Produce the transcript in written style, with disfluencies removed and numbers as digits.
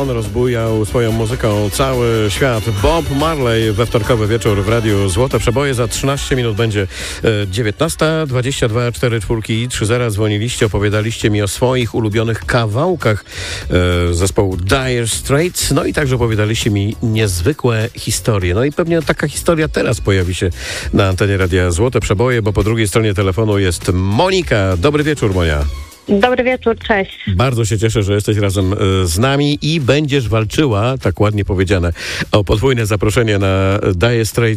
On rozbujał swoją muzyką cały świat. Bob Marley we wtorkowy wieczór w Radiu Złote Przeboje. Za 13 minut będzie 19:22, 4-4-3-0. Dzwoniliście, opowiadaliście mi o swoich ulubionych kawałkach zespołu Dire Straits. No i także opowiadaliście mi niezwykłe historie. No i pewnie taka historia teraz pojawi się na antenie Radia Złote Przeboje, bo po drugiej stronie telefonu jest Monika. Dobry wieczór, Monia. Dobry wieczór, cześć. Bardzo się cieszę, że jesteś razem z nami i będziesz walczyła, tak ładnie powiedziane, o podwójne zaproszenie na Dire Straits